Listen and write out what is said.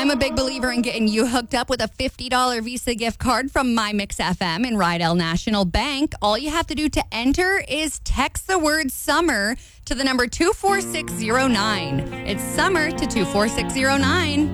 I'm a big believer in getting you hooked up with a $50 Visa gift card from MyMixFM and Rydell National Bank. All you have to do to enter is text the word summer to the number 24609. It's summer to 24609.